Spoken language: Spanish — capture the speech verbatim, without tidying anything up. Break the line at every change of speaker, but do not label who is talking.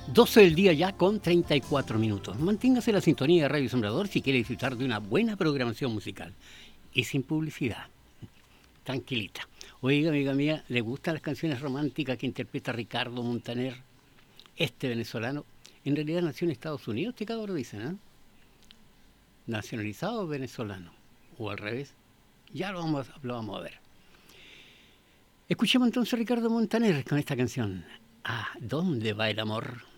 doce del día ya con treinta y cuatro minutos. Manténgase la sintonía de Radio Sembrador si quiere disfrutar de una buena programación musical. Y sin publicidad. Tranquilita. Oiga, amiga mía, ¿le gustan las canciones románticas que interpreta Ricardo Montaner? Este venezolano, en realidad nació en Estados Unidos, este cabrón dicen, ¿eh? Nacionalizado venezolano. O al revés. Ya lo vamos, lo vamos a ver. Escuchemos entonces a Ricardo Montaner con esta canción. ¿A dónde va el amor?